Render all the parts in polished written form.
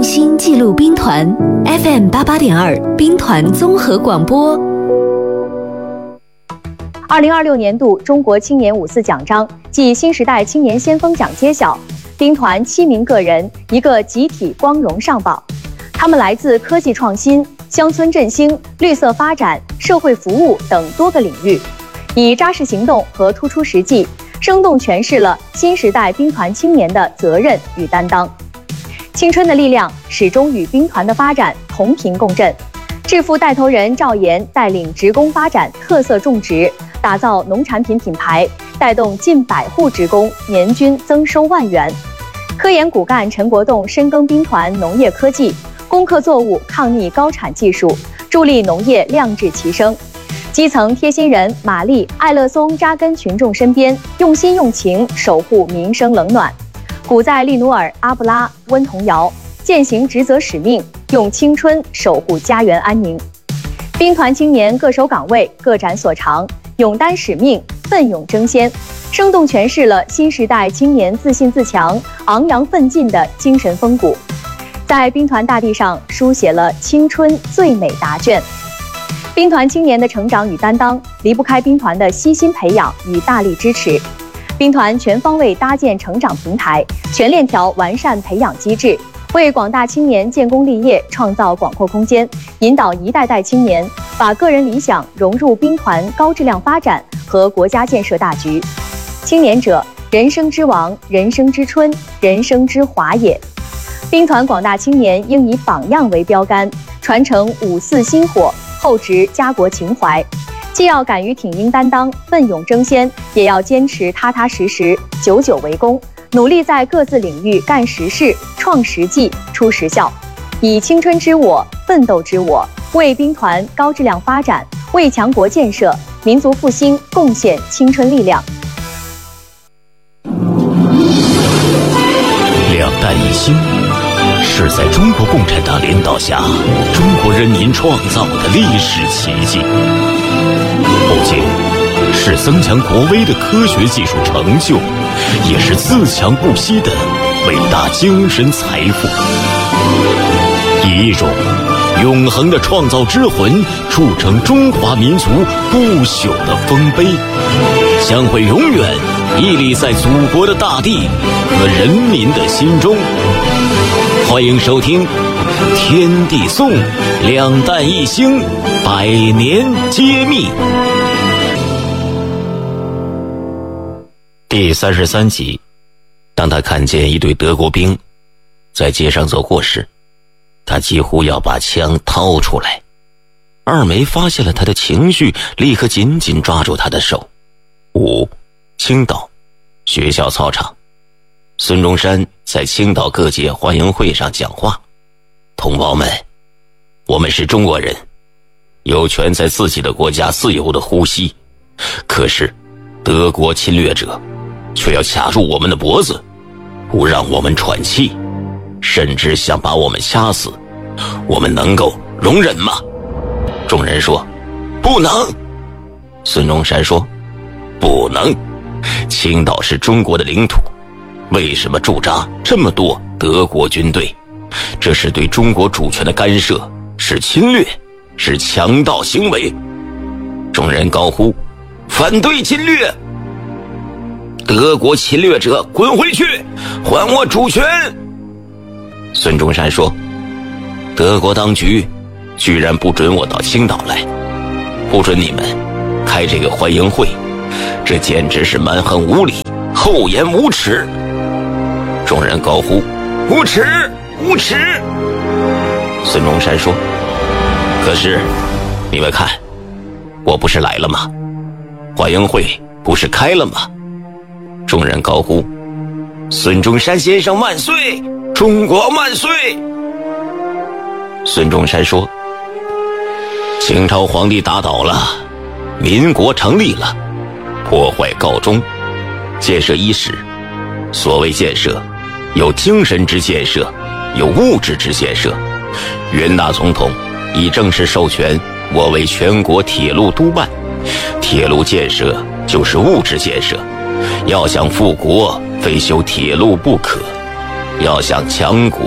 用心记录兵团 FM88.2 兵团综合广播。 2026年度中国青年五四奖章暨新时代青年先锋奖揭晓，兵团7名个人一个集体光荣上榜。他们来自科技创新、乡村振兴、绿色发展、社会服务等多个领域，以扎实行动和突出实际，生动诠释了新时代兵团青年的责任与担当。青春的力量始终与兵团的发展同频共振。致富带头人赵岩带领职工发展特色种植，打造农产品品牌，带动近100户职工年均增收万元。科研骨干陈国栋深耕兵团农业科技，攻克作物抗逆高产技术，助力农业亮质齐升。基层贴心人玛丽、艾乐松扎根群众身边，用心用情守护民生冷暖。古在利努尔、阿布拉、温童瑶践行职责使命，用青春守护家园安宁。兵团青年各守岗位，各展所长，勇担使命，奋勇争先，生动诠释了新时代青年自信自强、昂扬奋进的精神风骨，在兵团大地上书写了青春最美答卷。兵团青年的成长与担当，离不开兵团的悉心培养与大力支持。兵团全方位搭建成长平台，全链条完善培养机制，为广大青年建功立业创造广阔空间，引导一代代青年把个人理想融入兵团高质量发展和国家建设大局。青年者，人生之王，人生之春，人生之华也。兵团广大青年应以榜样为标杆，传承五四薪火，厚植家国情怀。既要敢于挺膺担当、奋勇争先，也要坚持踏踏实实、久久为功，努力在各自领域干实事、创实际、出实效，以青春之我、奋斗之我，为兵团高质量发展、为强国建设、民族复兴贡献青春力量。 两弹一星是在中国共产党领导下中国人民创造的历史奇迹，不仅是增强国威的科学技术成就，也是自强不息的伟大精神财富。以一种永恒的创造之魂铸成中华民族不朽的丰碑，将会永远屹立在祖国的大地和人民的心中。欢迎收听《天地颂》两弹一星100年揭秘第33集。当他看见一队德国兵在街上走过时，他几乎要把枪掏出来。二梅发现了他的情绪，立刻紧紧抓住他的手。青岛学校操场，孙中山在青岛各界欢迎会上讲话：同胞们，我们是中国人，有权在自己的国家自由地呼吸，可是德国侵略者却要卡住我们的脖子，不让我们喘气，甚至想把我们掐死，我们能够容忍吗？众人说不能。孙中山说不能，青岛是中国的领土，为什么驻扎这么多德国军队？这是对中国主权的干涉，是侵略，是强盗行为。众人高呼反对侵略，德国侵略者滚回去，还我主权。孙中山说，德国当局居然不准我到青岛来，不准你们开这个欢迎会，这简直是蛮横无理，厚颜无耻。众人高呼无耻无耻。孙中山说，可是你们看，我不是来了吗？欢迎会不是开了吗？众人高呼孙中山先生万岁，中国万岁。孙中山说，清朝皇帝打倒了，民国成立了，破坏告终，建设伊始。所谓建设，有精神之建设，有物质之建设。袁大总统已正式授权我为全国铁路督办，铁路建设就是物质建设，要想富国，非修铁路不可；要想强国，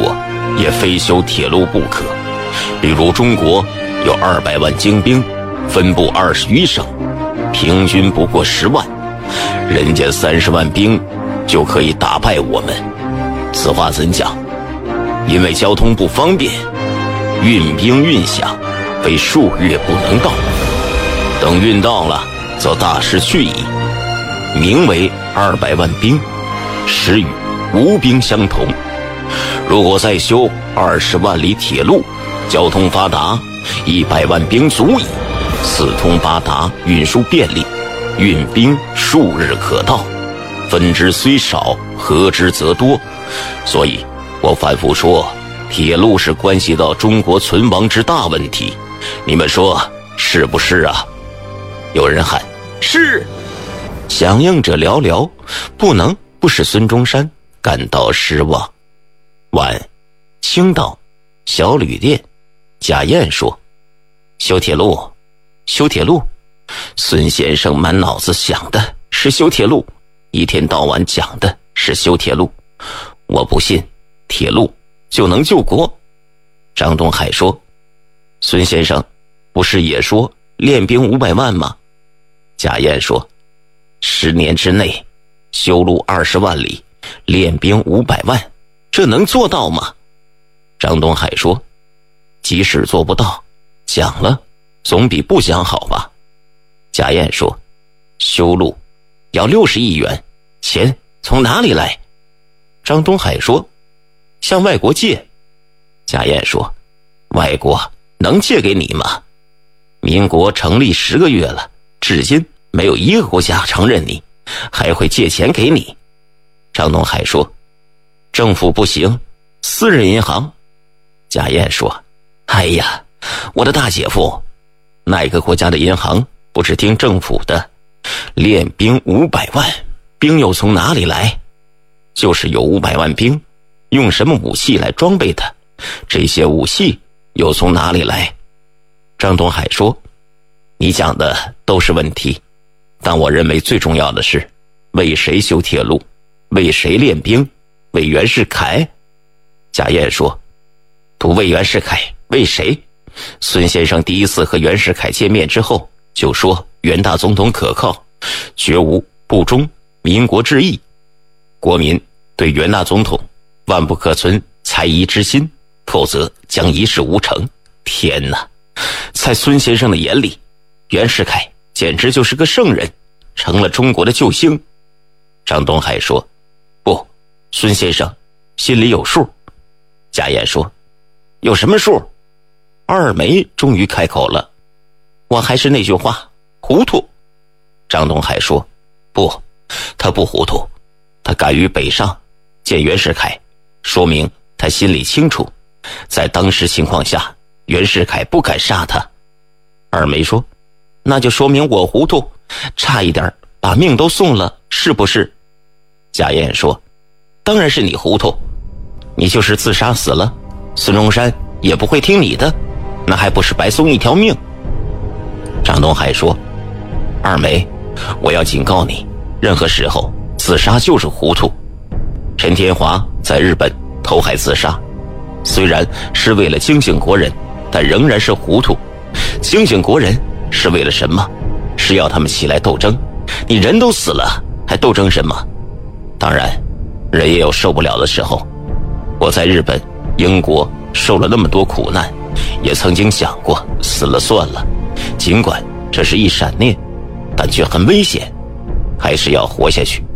也非修铁路不可。比如中国有200万精兵，分布20余省，平均不过10万，人家30万兵就可以打败我们。此话怎讲？因为交通不方便，运兵运饷非数月不能到，等运到了，则大势去矣。名为200万兵，实与无兵相同。如果再修20万里铁路，交通发达，100万兵足矣，四通八达，运输便利，运兵数日可到。分之虽少，合之则多。所以我反复说，铁路是关系到中国存亡之大问题。你们说是不是啊？有人喊是，响应者寥寥，不能不使孙中山感到失望。晚，青岛小旅店，贾燕说：“修铁路，修铁路。”孙先生满脑子想的是修铁路，一天到晚讲的是修铁路。我不信铁路就能救国。张东海说：“孙先生不是也说练兵500万吗？”贾燕说：“10年之内修路20万里，练兵500万，这能做到吗？”张东海说：“即使做不到，讲了总比不讲好吧。”贾燕说：“修路要60亿元，钱从哪里来？”张东海说：“向外国借。”贾燕说：“外国能借给你吗？民国成立10个月了，至今没有一个国家承认你，还会借钱给你。”张东海说：“政府不行，私人银行。”贾燕说：“哎呀，我的大姐夫，哪个国家的银行不是听政府的？练兵500万，兵又从哪里来？就是有500万兵，用什么武器来装备它？这些武器又从哪里来？”张东海说：“你讲的都是问题，但我认为最重要的是，为谁修铁路？为谁练兵？为袁世凯？”贾燕说：“不为袁世凯，为谁？”孙先生第一次和袁世凯见面之后，就说袁大总统可靠，绝无不忠民国之意。国民对袁大总统万不可存猜疑之心，否则将一事无成。天哪，在孙先生的眼里，袁世凯简直就是个圣人，成了中国的救星。张东海说：“不，孙先生心里有数。”贾燕说：“有什么数？”二梅终于开口了：“我还是那句话，糊涂。”张东海说：“不，他不糊涂，他敢于北上见袁世凯，说明他心里清楚，在当时情况下，袁世凯不敢杀他。”二梅说：“那就说明我糊涂，差一点把命都送了，是不是？”贾燕说：“当然是你糊涂，你就是自杀死了，孙中山也不会听你的，那还不是白送一条命？”张东海说：“二梅，我要警告你，任何时候自杀就是糊涂。陈天华在日本投海自杀，虽然是为了惊醒国人，但仍然是糊涂。惊醒国人是为了什么？是要他们起来斗争。你人都死了，还斗争什么？当然，人也有受不了的时候。我在日本、英国受了那么多苦难，也曾经想过死了算了，尽管这是一闪念，但却很危险，还是要活下去。